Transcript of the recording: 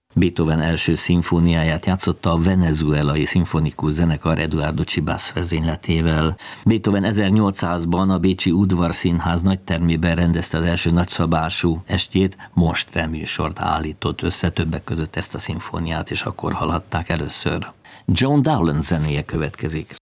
Beethoven első szimfóniáját játszotta a venezuelai szimfonikus zenekar Eduardo Chibas vezényletével. Beethoven 1800-ban a bécsi Udvarszínház nagytermében rendezte az első nagyszabású estjét, most műsort állított össze, többek között ezt a szimfóniát, és akkor hallhatták először. Joan Dowland zenéje következik.